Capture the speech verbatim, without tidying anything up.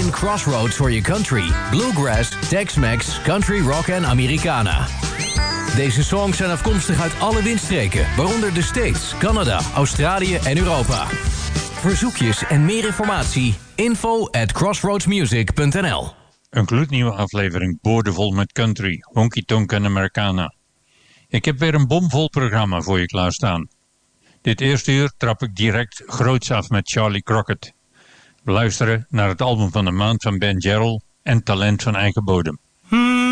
in Crossroads voor je country, bluegrass, Tex-Mex, country rock en Americana. Deze songs zijn afkomstig uit alle windstreken, waaronder de States, Canada, Australië en Europa. Verzoekjes en meer informatie, info at crossroadsmusic punt n l. Een gloednieuwe aflevering boordevol met country, honky tonk en Americana. Ik heb weer een bomvol programma voor je klaarstaan. Dit eerste uur trap ik direct groots af met Charlie Crockett. We luisteren naar het album van de maand van Ben Jarrell en Talent van eigen bodem. Hmm.